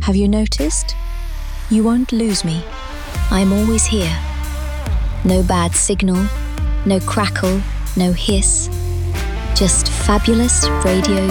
Have you noticed? You won't lose me. I'm always here. No bad signal, no crackle, no hiss. Just fabulous radio